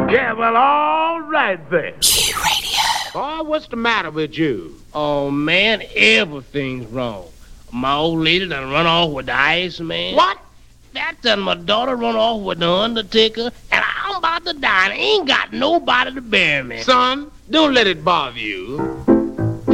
Yeah, well, all right then. Q-Radio. Boy, what's the matter with you? Oh, man, everything's wrong. My old lady done run off with the Iceman. What? That done my daughter run off with the Undertaker, and I'm about to die and ain't got nobody to bury me. Son, don't let it bother you.